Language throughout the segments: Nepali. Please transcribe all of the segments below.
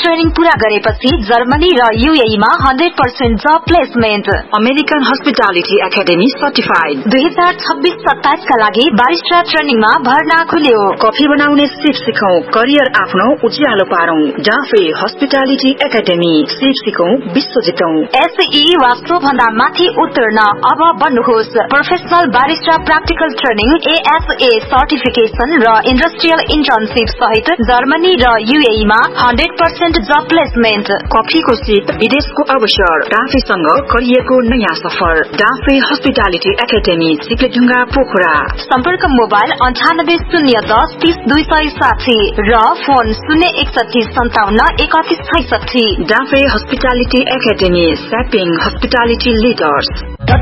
ट्रेनिङ पूरा गरेपछि जर्मनी र यूएई मा 100% जब placement. American hospitality academy certified. 2026-27 का लागि बारिस्टा ट्रेनिङमा भर्ना खुल्यो। कफी बनाउने सिप सिकौं, करियर आफ्नो उज्यालो पारौं। डाफे हस्पिटालिटी एकेडेमी, सिप सिकौं, विश्व जितौं। एसई वा भन्दा माथि उत्तीर्ण अब बन्नुहोस्। Professional barista practical training, ASA certification र इन्डस्ट्रियल इन्टर्नशिप सहित जर्मनी र यूएई मा 100% जब प्लेसमेन्ट। कफीको सिप, विदेशको अवसर, डाफेसँग गरिएको नयाँ सफर। Dafe hospitality academy, सिक्लेढुङ्गा, Pokhara. सम्पर्क मोबाइल 9810300260 र phone 061573166। Dafe hospitality academy, सेपिङ hospitality leaders.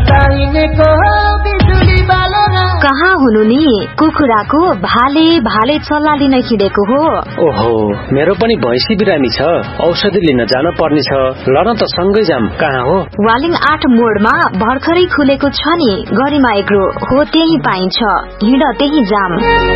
कहाँ हुनु नि? कुखुराको भाले भाले चल्ला लिन हिँडेको हो। ओहो, मेरो पनि भैँसी बिरामी छ, औषधि लिन जान पर्ने छ। लन त सँगै जाम। कहाँ हो? वालिङ 8 मोडमा भर्खरै खुलेको छ नि गरिमा एग्रो हो, त्यही पाइन्छ। हिँड त्यही जाम।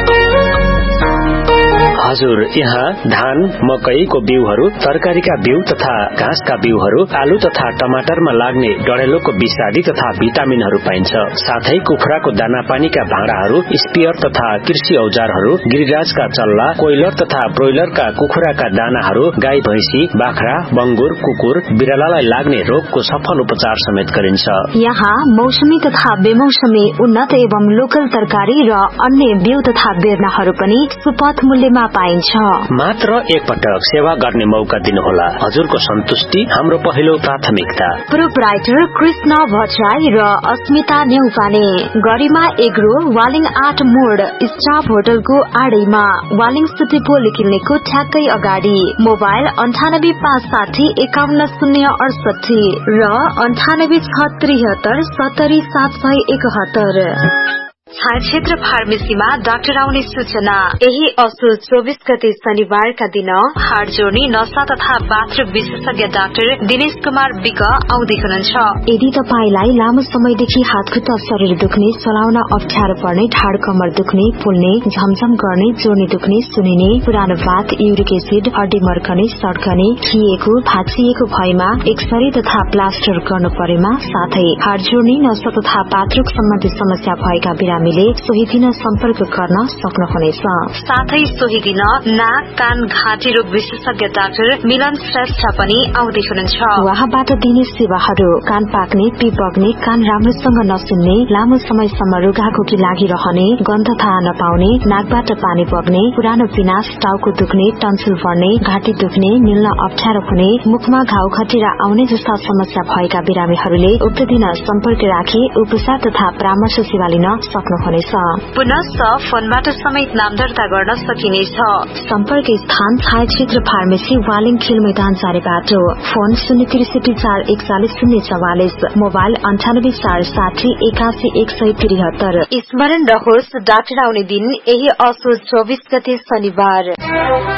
हजुर, यहाँ धान, मकैको बिउहरू, तरकारीका बिउ तथा घाँसका बिउहरू, आलु तथा टमाटरमा लाग्ने डढेलोको विषादी तथा भिटामिनहरू पाइन्छ। साथै कुखुराको दाना पानीका भाँडाहरू, स्पियर तथा कृषि औजारहरू, गिरिराजका चल्ला, कोइलर तथा ब्रोइलरका कुखुराका दानाहरू, गाई भैँसी, बाख्रा, बंगुर, कुकुर, बिरालालाई लाग्ने रोगको सफल उपचार समेत गरिन्छ। यहाँ मौसमी तथा बेमौसमी उन्नत एवं लोकल तरकारी र अन्य बिउ तथा बेर्नाहरू पनि सुपथ मूल्यमा पाइन्छ। मात्र एक पटक सेवा गर्ने मौका दिनुहोला। हजुरको सन्तुष्टि हाम्रो पहिलो प्राथमिकता। प्रोप्राइटर कृष्ण भट्टराई र अस्मिता न्यौपाने। गरिमा एग्रो, वालिङ 8 मोड, स्टाफ होटलको आडैमा, वालिङ सिटी पोली क्लिनिकको ठ्याक्कै अगाडि। मोबाइल 9857510768 र 9863770771। छाया क्षेत्र फार्मेसीमा डाक्टर आउने सूचना। यही असोज 24 गते शनिबारका दिन हाड जोड्ने, नसा तथा बाथरुम विशेषज्ञ डाक्टर दिनेश कुमार विक आउँदै हुनुहुन्छ। यदि तपाईलाई लामो समयदेखि हातखुट्टा शरीर दुख्ने, चलाउन अप्ठ्यारो पर्ने, ढाड कमर दुख्ने, फुल्ने, झमझम गर्ने, जोड्ने दुख्ने, सुनिने, पुरानो बात, युरिक एसिड, हड्डी मर्कने, सड्कने, खिएको, भाँचिएको भएमा एक्सरे तथा प्लास्टर गर्नु परेमा, साथै हाड जोड्ने, नसा तथा बाथरुम सम्बन्धी समस्या भएका बिरामीले सोही दिन सम्पर्क गर्न सक्नुहुनेछ। साथै सोही दिन नाक, कान, घाँटी रोग विशेषज्ञ डाक्टर मिलन श्रेष्ठ पनि आउँदै हुनुहुन्छ। उहाँबाट दिने सेवाहरू: कान पाक्ने, पिप बग्ने, कान राम्रोसँग नसुन्ने, लामो समयसम्म रुघाखोकी लागिरहने, गन्ध थाहा नपाउने, नाकबाट पानी बग्ने, पुरानो पिनास, टाउको दुख्ने, टन्सिल बढ्ने, घाँटी दुख्ने, मिल्न अप्ठ्यारो हुने, मुखमा घाउ खटिरा आउने जस्ता समस्या भएका बिरामीहरूले उक्त दिन सम्पर्क राखी उपचार तथा परामर्श सेवा लिन सक्नुहुनेछ। पुनश्च फोनबाट समेत नाम दर्ता गर्न सकिनेछ। सम्पर्क स्थान छाया क्षेत्र फार्मेसी, वालिङ खेल मैदान, चारे बाटो। Phone 063414044, mobile 9846081173। स्मरण रहोस्, डाक्टर आउने दिन यही असोज 24 गते शनिबार।